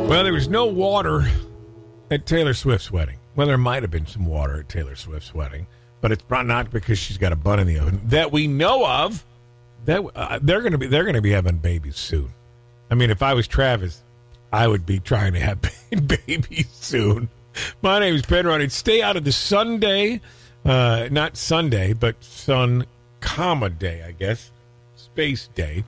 Well, there was no water at Taylor Swift's wedding. Well, there might have been some water at Taylor Swift's wedding, but it's not because she's got a bun in the oven that we know of. That they're going to be having babies soon. I mean, if I was Travis, I would be trying to have babies soon. My name is Ben Rodney. Stay out of the Sunday, not Sunday, but Sun, Day, I guess, Space Day.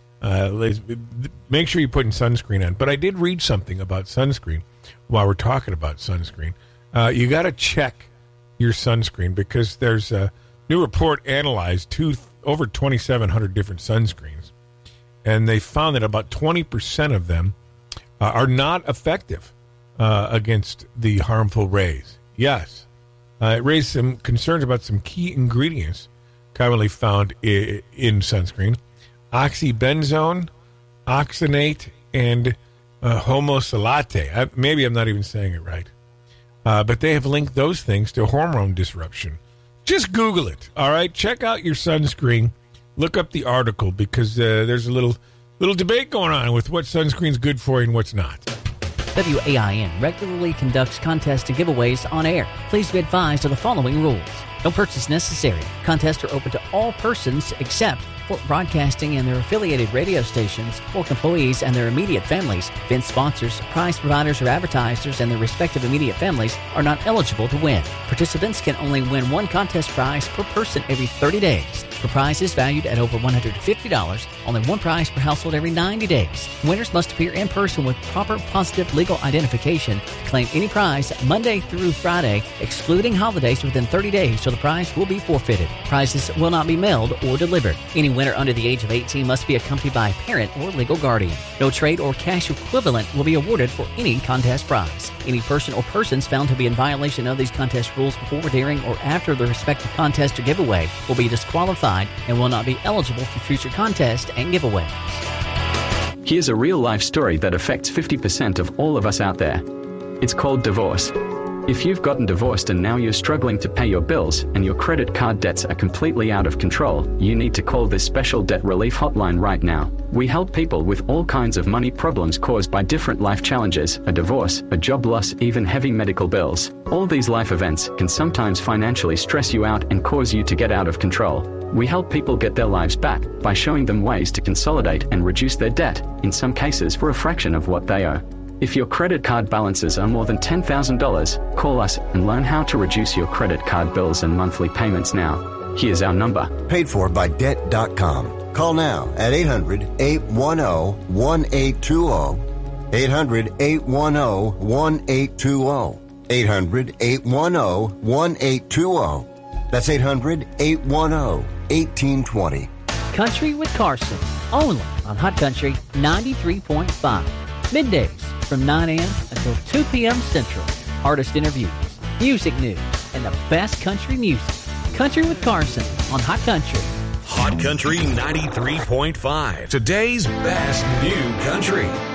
Make sure you're putting sunscreen on. But I did read something about sunscreen while we're talking about sunscreen. You got to check your sunscreen because there's a new report analyzed over 2,700 different sunscreens, and they found that about 20% of them are not effective against the harmful rays. Yes. It raised some concerns about some key ingredients commonly found in sunscreen: oxybenzone, oxonate, and homosalate. Maybe I'm not even saying it right. But they have linked those things to hormone disruption. Just Google it, all right? Check out your sunscreen. Look up the article because there's a little debate going on with what sunscreen's good for you and what's not. WAIN regularly conducts contests and giveaways on air. Please be advised of the following rules. No purchase necessary. Contests are open to all persons except Fort Broadcasting and their affiliated radio stations, Fork employees and their immediate families. Event sponsors, prize providers, or advertisers and their respective immediate families are not eligible to win. Participants can only win one contest prize per person every 30 days. For prizes valued at over $150, only one prize per household every 90 days. Winners must appear in person with proper positive legal identification to claim any prize Monday through Friday, excluding holidays within 30 days, so the prize will be forfeited. Prizes will not be mailed or delivered. Any winner under the age of 18 must be accompanied by a parent or legal guardian. No trade or cash equivalent will be awarded for any contest prize. Any person or persons found to be in violation of these contest rules before, during, or after the respective contest or giveaway will be disqualified and will not be eligible for future contests and giveaways. Here's a real-life story that affects 50% of all of us out there. It's called divorce. If you've gotten divorced and now you're struggling to pay your bills and your credit card debts are completely out of control, you need to call this special debt relief hotline right now. We help people with all kinds of money problems caused by different life challenges, a divorce, a job loss, even heavy medical bills. All these life events can sometimes financially stress you out and cause you to get out of control. We help people get their lives back by showing them ways to consolidate and reduce their debt, in some cases for a fraction of what they owe. If your credit card balances are more than $10,000, call us and learn how to reduce your credit card bills and monthly payments now. Here's our number. Paid for by Debt.com. Call now at 800-810-1820. 800-810-1820. 800-810-1820. That's 800-810-1820. Country with Carson, only on Hot Country 93.5. Middays from 9 a.m. until 2 p.m. Central. Artist interviews, music news, and the best country music. Country with Carson on Hot Country. Hot Country 93.5. Today's best new country.